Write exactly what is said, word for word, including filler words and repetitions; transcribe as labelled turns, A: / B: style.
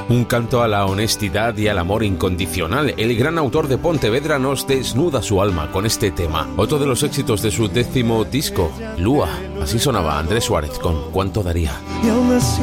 A: Un canto a la honestidad y al amor incondicional. El gran autor de Pontevedra nos desnuda su alma con este tema. Otro de los éxitos de su décimo disco, Lua. Así sonaba Andrés Suárez con ¿Cuánto daría?
B: Y aún así